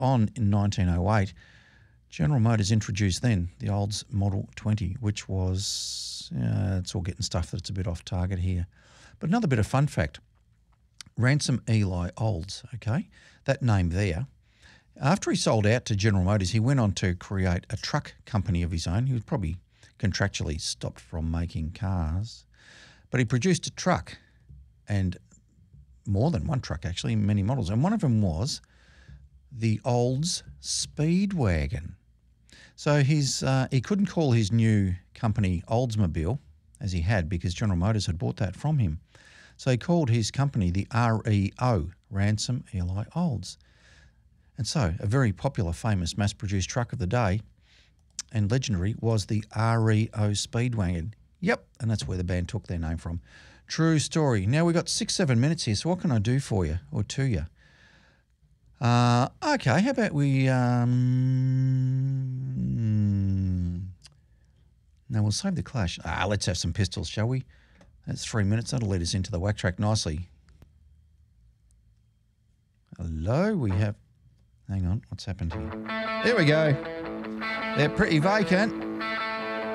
on in 1908, General Motors introduced then the Olds Model 20, which was, it's all getting stuff that's a bit off target here. But another bit of fun fact, Ransom Eli Olds, okay, that name there. After he sold out to General Motors, he went on to create a truck company of his own. He was probably contractually stopped from making cars, but he produced a truck, and more than one truck actually, many models. And one of them was the Olds Speedwagon. So he couldn't call his new company Oldsmobile, as he had, because General Motors had bought that from him. So he called his company the REO, Ransom Eli Olds. And so a very popular, famous, mass-produced truck of the day and legendary was the REO Speedwagon. Yep, and that's where the band took their name from. True story. Now, we've got 6-7 minutes here, so what can I do for you or to you? Okay, how about we... No, we'll save the Clash. Let's have some Pistols, shall we? That's 3 minutes. That'll lead us into the whack track nicely. Hello, we have... Hang on, what's happened here? There we go. They're pretty vacant.